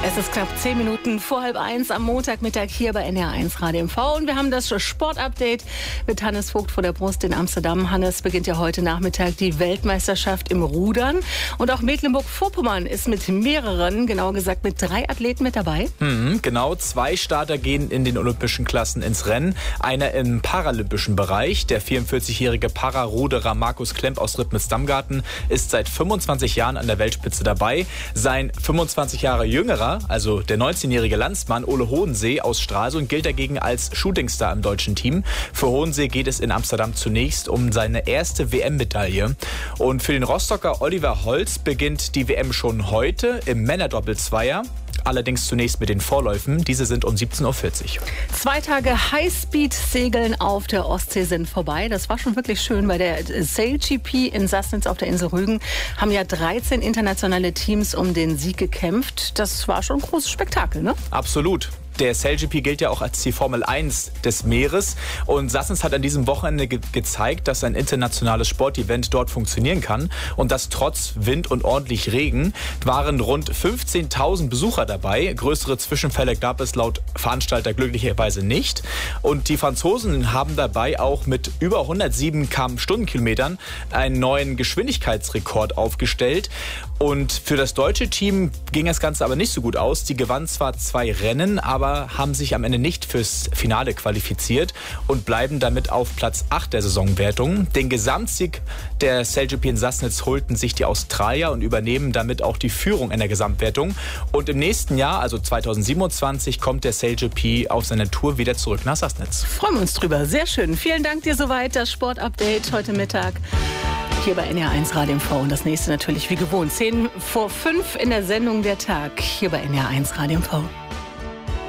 Es ist knapp 10 Minuten vor 12:30 am Montagmittag hier bei NR1 Radio MV. Und wir haben das Sportupdate mit Hannes Vogt vor der Brust in Amsterdam. Hannes, beginnt ja heute Nachmittag die Weltmeisterschaft im Rudern. Und auch Mecklenburg-Vorpommern ist mit mehreren, genauer gesagt mit 3 Athleten mit dabei. Genau, 2 Starter gehen in den olympischen Klassen ins Rennen. Einer im paralympischen Bereich. Der 44-jährige Pararuderer Markus Klemp aus Ribnitz-Damgarten ist seit 25 Jahren an der Weltspitze dabei. Sein 25 Jahre jüngerer, also der 19-jährige Landsmann Ole Hohensee aus Stralsund, gilt dagegen als Shootingstar im deutschen Team. Für Hohensee geht es in Amsterdam zunächst um seine erste WM-Medaille. Und für den Rostocker Oliver Holz beginnt die WM schon heute im Männerdoppelzweier. Allerdings zunächst mit den Vorläufen. Diese sind um 17:40 Uhr. 2 Tage Highspeed-Segeln auf der Ostsee sind vorbei. Das war schon wirklich schön. Bei der SailGP in Sassnitz auf der Insel Rügen haben ja 13 internationale Teams um den Sieg gekämpft. Das war schon ein großes Spektakel, ne? Absolut. Der SailGP gilt ja auch als die Formel 1 des Meeres. Und Sassnitz hat an diesem Wochenende gezeigt, dass ein internationales Sportevent dort funktionieren kann. Und das trotz Wind und ordentlich Regen. Waren rund 15.000 Besucher dabei. Größere Zwischenfälle gab es laut Veranstalter glücklicherweise nicht. Und die Franzosen haben dabei auch mit über 107 km/h einen neuen Geschwindigkeitsrekord aufgestellt. Und für das deutsche Team ging das Ganze aber nicht so gut aus. Die gewannen zwar 2 Rennen, aber haben sich am Ende nicht fürs Finale qualifiziert und bleiben damit auf Platz 8 der Saisonwertung. Den Gesamtsieg der SailGP in Sassnitz holten sich die Australier und übernehmen damit auch die Führung in der Gesamtwertung. Und im nächsten Jahr, also 2027, kommt der SailGP auf seine Tour wieder zurück nach Sassnitz. Freuen wir uns drüber. Sehr schön. Vielen Dank dir soweit. Das Sportupdate heute Mittag hier bei NR1 Radio MV. Und das nächste natürlich wie gewohnt 10 vor 5 in der Sendung Der Tag hier bei NR1 Radio MV.